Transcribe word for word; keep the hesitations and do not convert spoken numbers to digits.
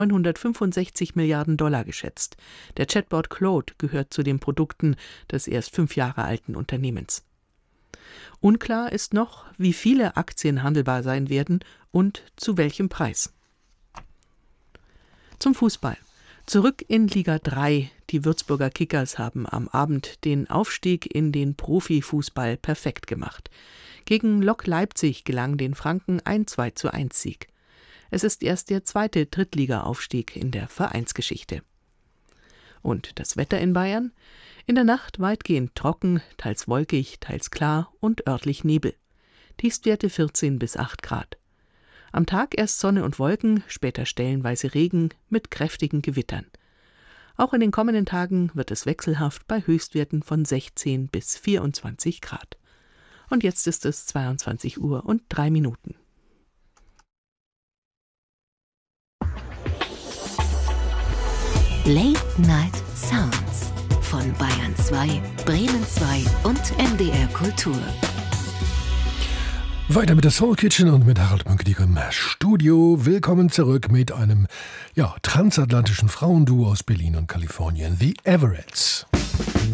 neunhundertfünfundsechzig Milliarden Dollar geschätzt. Der Chatbot Claude gehört zu den Produkten des erst fünf Jahre alten Unternehmens. Unklar ist noch, wie viele Aktien handelbar sein werden und zu welchem Preis. Zum Fußball. Zurück in Liga drei. Die Würzburger Kickers haben am Abend den Aufstieg in den Profifußball perfekt gemacht. Gegen Lok Leipzig gelang den Franken ein zwei zu eins Sieg. Es ist erst der zweite Drittliga-Aufstieg in der Vereinsgeschichte. Und das Wetter in Bayern? In der Nacht weitgehend trocken, teils wolkig, teils klar und örtlich Nebel. Tiefstwerte vierzehn bis acht Grad. Am Tag erst Sonne und Wolken, später stellenweise Regen mit kräftigen Gewittern. Auch in den kommenden Tagen wird es wechselhaft bei Höchstwerten von sechzehn bis vierundzwanzig Grad. Und jetzt ist es zweiundzwanzig Uhr und drei Minuten. Late Night Sounds von Bayern zwei, Bremen zwei und M D R Kultur. Weiter mit der Soul Kitchen und mit Harald Münkenig im Studio. Willkommen zurück mit einem ja, transatlantischen Frauenduo aus Berlin und Kalifornien, The Everetts.